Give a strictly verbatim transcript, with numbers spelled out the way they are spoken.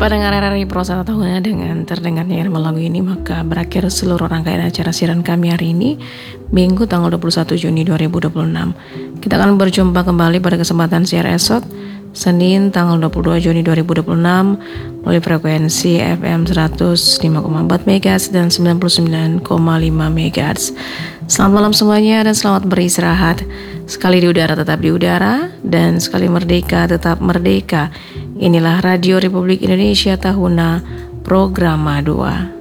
Pendengar R R I Pro satu tahunnya dengan terdengarnya irama lagu ini, maka berakhir seluruh rangkaian acara siaran kami hari ini, Minggu tanggal dua puluh satu Juni dua ribu dua puluh enam. Kita akan berjumpa kembali pada kesempatan siar esok, Senin tanggal dua puluh dua Juni dua ribu dua puluh enam, melalui frekuensi F M seratus lima koma empat megahertz dan sembilan puluh sembilan koma lima megahertz. Selamat malam semuanya dan selamat beristirahat. Sekali di udara tetap di udara, dan sekali merdeka tetap merdeka. Inilah Radio Republik Indonesia Tahuna Programa dua.